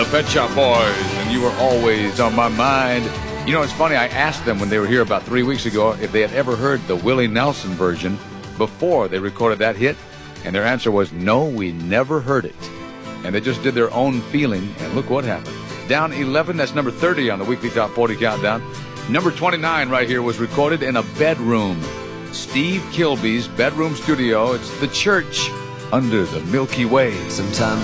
the Pet Shop Boys, and you were always on my mind. You know, it's funny, I asked them when they were here about 3 weeks ago if they had ever heard the Willie Nelson version before they recorded that hit, and their answer was, no, we never heard it. And they just did their own feeling, and look what happened. Down 11, that's number 30 on the weekly Top 40 Countdown. Number 29 right here was recorded in a bedroom. Steve Kilby's bedroom studio. It's the church under the Milky Way. Sometimes